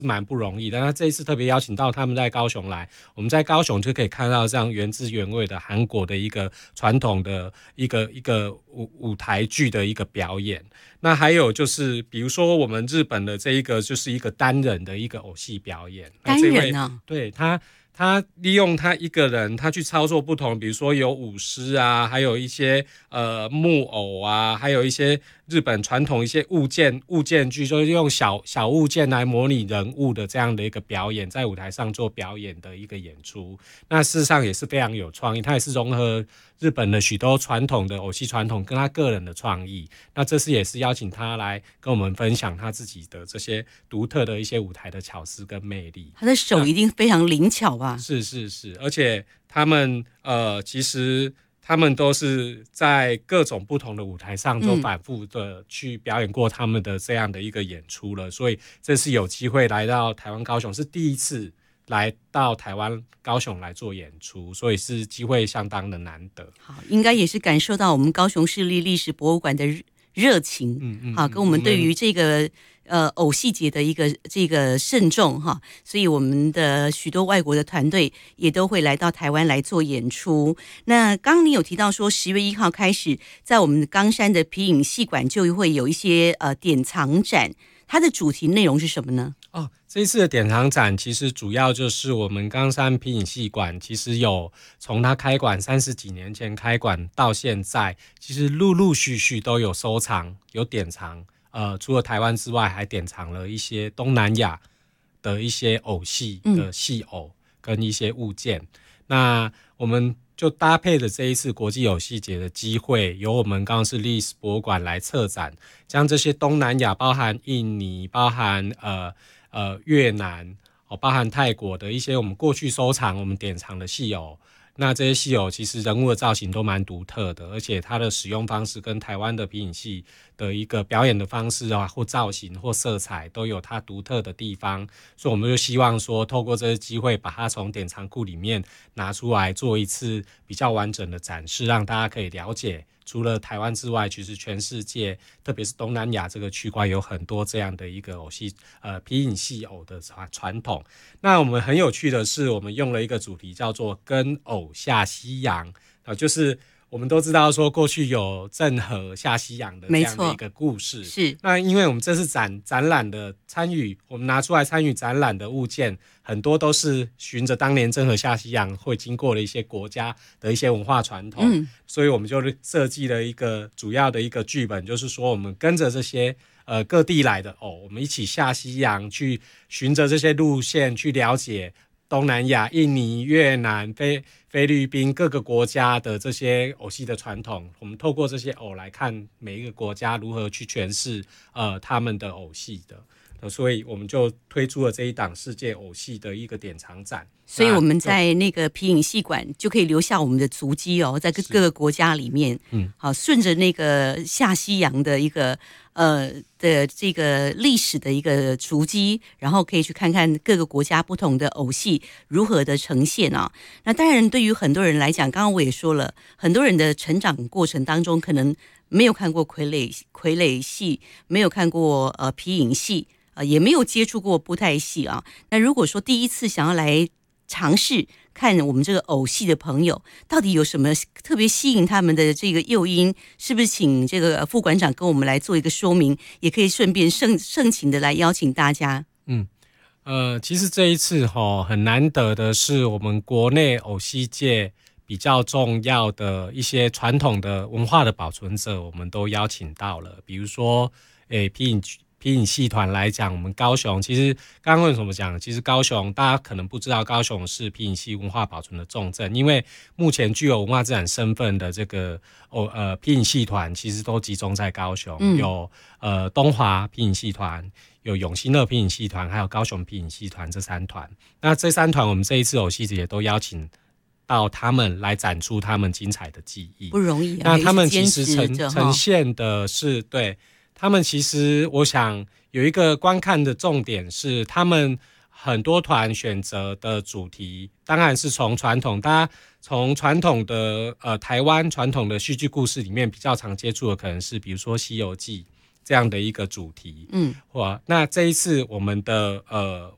蛮不容易的。那这一次特别邀请到他们在高雄来，我们在高雄就可以看到这样原汁原味的韩国的一个传统的一个舞台剧的一个表演。那还有就是，比如说我们日本的这一个就是一个单人的一个偶戏表演， 单人啊， 对他利用他一个人，他去操作不同，比如说有舞狮啊，还有一些木偶啊，还有一些日本传统一些物件剧，就是用小物件来模拟人物的这样的一个表演，在舞台上做表演的一个演出。那事实上也是非常有创意，他也是融合日本的许多传统的偶戏传统跟他个人的创意。那这次也是邀请他来跟我们分享他自己的这些独特的一些舞台的巧思跟魅力。 他的手一定非常灵巧吧？ 是，而且他们其实他们都是在各种不同的舞台上都反复的去表演过他们的这样的一个演出了，所以这次有机会来到台湾高雄，是第一次来到台湾高雄来做演出，所以是机会相当的难得。 好，应该也是感受到我们高雄市立历史博物馆的热情，好，跟我们对于这个偶戏节的一个这个慎重哈，所以我们的许多外国的团队也都会来到台湾来做演出。那刚刚你有提到说10月1号开始，在我们冈山的皮影戏馆就会有一些典藏展，它的主题内容是什么呢？ 这一次的典藏展其实主要就是我们冈山皮影戏馆，其实有从它开馆30几年前开馆到现在，其实陆陆续续都有收藏有典藏，除了台湾之外，还典藏了一些东南亚的一些偶戏的戏偶跟一些物件。那我们就搭配着这一次国际偶戏节的机会，由我们冈山历史博物馆来策展，将这些东南亚包含印尼、包含越南、包含泰国的一些我们过去收藏、我们典藏的戏偶。那这些戏偶其实人物的造型都蛮独特的，而且它的使用方式跟台湾的皮影戏的一个表演的方式啊，或造型或色彩都有它独特的地方，所以我们就希望说透过这个机会把它从典藏库里面拿出来做一次比较完整的展示，让大家可以了解除了台湾之外，其实全世界特别是东南亚这个区块有很多这样的一个皮影戏偶的传统。那我们很有趣的是，我们用了一个主题叫做跟偶下西洋，就是我们都知道说过去有郑和下西洋的这样的一个故事， 是。 那因为我们这次展览的参与，我们拿出来参与展览的物件很多都是循着当年郑和下西洋会经过的一些国家的一些文化传统，所以我们就设计了一个主要的一个剧本，就是说我们跟着这些各地来的我们一起下西洋，去循着这些路线去了解东南亚、印尼、越南、菲律宾各个国家的这些偶戏的传统，我们透过这些偶来看每一个国家如何去诠释他们的偶戏的，所以我们就推出了这一档世界偶戏的一个典藏展。 所以我们在那个皮影戏馆就可以留下我们的足迹在各个国家里面，好，顺着那个下西洋的一个的这个历史的一个足迹，然后可以去看看各个国家不同的偶戏如何的呈现啊。那当然，对于很多人来讲，刚刚我也说了，很多人的成长过程当中可能没有看过傀儡戏，没有看过皮影戏，也没有接触过布袋戏啊。那如果说第一次想要来尝试看我们这个偶戏的朋友，到底有什么特别吸引他们的这个诱因？是不是请这个副馆长跟我们来做一个说明？也可以顺便盛情的来邀请大家。 其实这一次很难得的是，我们国内偶戏界比较重要的一些传统的文化的保存者，我们都邀请到了。比如说，皮影戏团来讲，我们高雄其实刚刚为什么讲？其实高雄大家可能不知道，高雄是皮影戏文化保存的重镇，因为目前具有文化资产身份的这个皮影戏团，其实都集中在高雄，有东华皮影戏团，有永兴乐皮影戏团，还有高雄皮影戏团这3团。那这3团，我们这一次偶戏节都邀请到他们来展出他们精彩的技艺， 不容易那他们其实呈现的是对。他们其实我想有一个观看的重点是，他们很多团选择的主题当然是从传统，大家从传统的台湾传统的戏剧故事里面比较常接触的可能是比如说《西游记》这样的一个主题，那这一次我们的